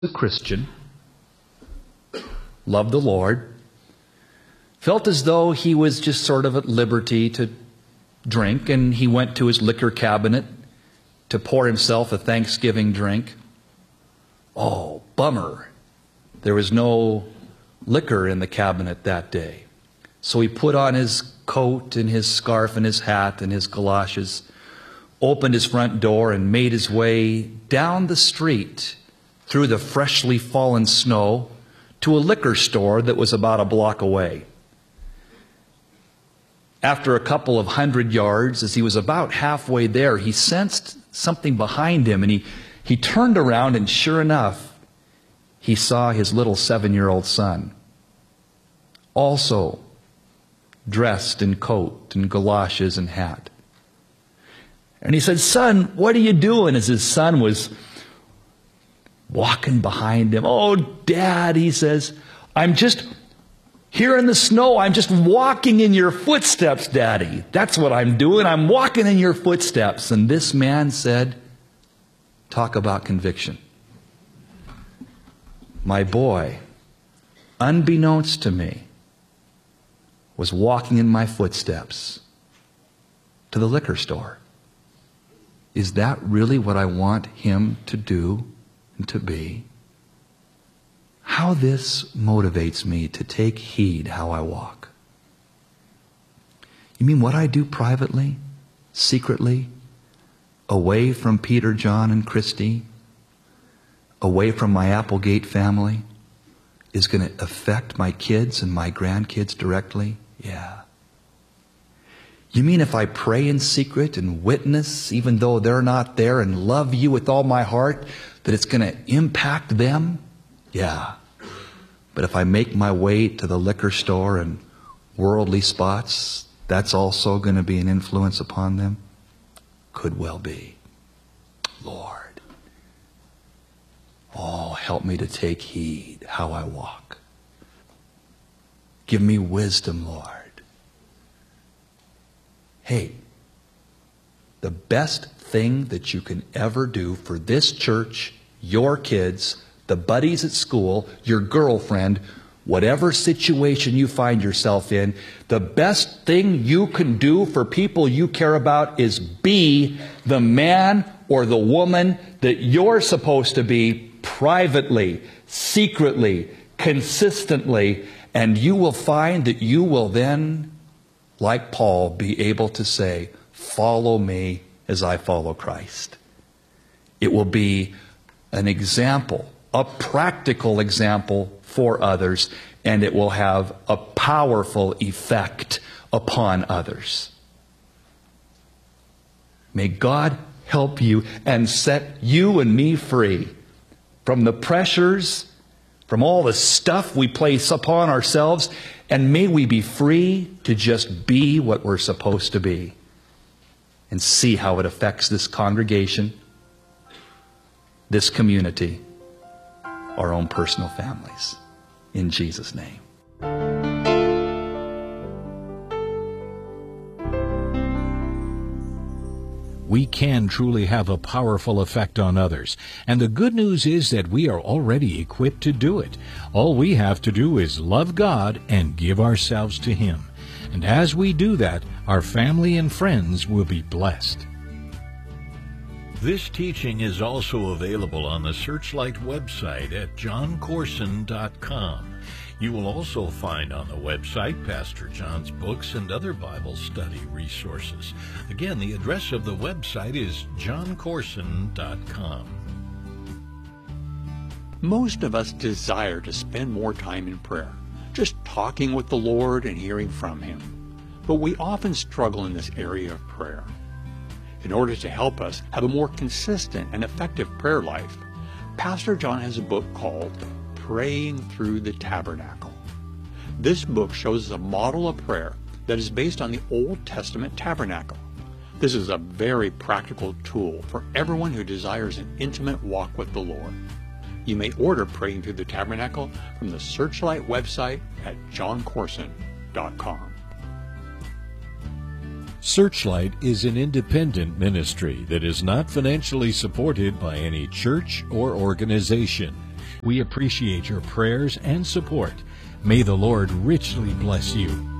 a Christian, loved the Lord, felt as though he was just sort of at liberty to drink, and he went to his liquor cabinet to pour himself a Thanksgiving drink. Oh, bummer. There was no liquor in the cabinet that day. So he put on his coat and his scarf and his hat and his galoshes, opened his front door and made his way down the street through the freshly fallen snow to a liquor store that was about a block away. After a couple of 100 yards, as he was about halfway there, he sensed something behind him, and he turned around, and sure enough, he saw his little 7-year-old son, also dressed in coat and galoshes and hat. And he said, "Son, what are you doing?" As his son was walking behind him. "Oh, Dad," he says, "I'm just here in the snow. I'm just walking in your footsteps, Daddy. That's what I'm doing. I'm walking in your footsteps." And this man said, talk about conviction. My boy, unbeknownst to me, was walking in my footsteps to the liquor store. Is that really what I want him to do and to be? How this motivates me to take heed how I walk. You mean what I do privately, secretly, away from Peter, John, and Christy, away from my Applegate family, is going to affect my kids and my grandkids directly? Yeah. You mean if I pray in secret and witness, even though they're not there, and love you with all my heart, that it's going to impact them? Yeah. But if I make my way to the liquor store and worldly spots, that's also going to be an influence upon them? Could well be. Lord, oh, help me to take heed how I walk. Give me wisdom, Lord. Hey, the best thing that you can ever do for this church, your kids, the buddies at school, your girlfriend, whatever situation you find yourself in, the best thing you can do for people you care about is be the man or the woman that you're supposed to be privately, secretly, consistently, and you will find that you will then, like Paul, be able to say, "Follow me as I follow Christ." It will be an example, a practical example for others, and it will have a powerful effect upon others. May God help you and set you and me free from the pressures, from all the stuff we place upon ourselves, and may we be free to just be what we're supposed to be and see how it affects this congregation, this community, our own personal families. In Jesus' name. We can truly have a powerful effect on others. And the good news is that we are already equipped to do it. All we have to do is love God and give ourselves to Him. And as we do that, our family and friends will be blessed. This teaching is also available on the Searchlight website at johncorson.com. You will also find on the website Pastor John's books and other Bible study resources. Again, the address of the website is johncorson.com. Most of us desire to spend more time in prayer, just talking with the Lord and hearing from Him. But we often struggle in this area of prayer. In order to help us have a more consistent and effective prayer life, Pastor John has a book called Praying Through the Tabernacle. This book shows us a model of prayer that is based on the Old Testament tabernacle. This is a very practical tool for everyone who desires an intimate walk with the Lord. You may order Praying Through the Tabernacle from the Searchlight website at johncorson.com. Searchlight is an independent ministry that is not financially supported by any church or organization. We appreciate your prayers and support. May the Lord richly bless you.